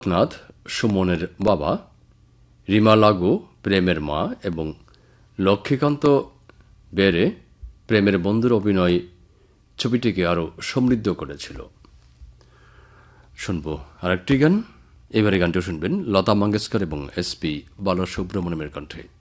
নাথ সুমনের বাবা, রিমা লাগু প্রেমের মা এবং লক্ষ্মীকান্ত বেরে প্রেমের বন্ধুর অভিনয় ছবিটিকে আরও সমৃদ্ধ করেছিল। শুনব আরেকটি গান। এবারে গানটিও শুনবেন লতা মঙ্গেশকর এবং এসপি বালসুব্রমণ্যমের কণ্ঠে।